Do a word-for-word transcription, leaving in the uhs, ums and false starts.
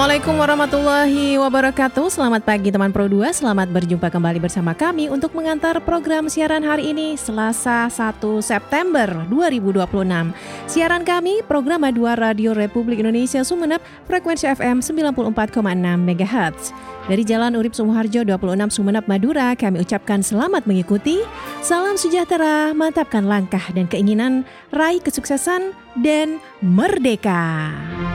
Assalamualaikum warahmatullahi wabarakatuh. Selamat pagi teman Pro dua. Selamat berjumpa kembali bersama kami untuk mengantar program siaran hari ini Selasa satu September dua ribu dua puluh enam. Siaran kami program A dua Radio Republik Indonesia Sumeneb, frekuensi F M sembilan puluh empat koma enam megahertz. Dari Jalan Urip Sumoharjo dua puluh enam Sumeneb, Madura, kami ucapkan selamat mengikuti. Salam sejahtera, mantapkan langkah dan keinginan, raih kesuksesan dan merdeka.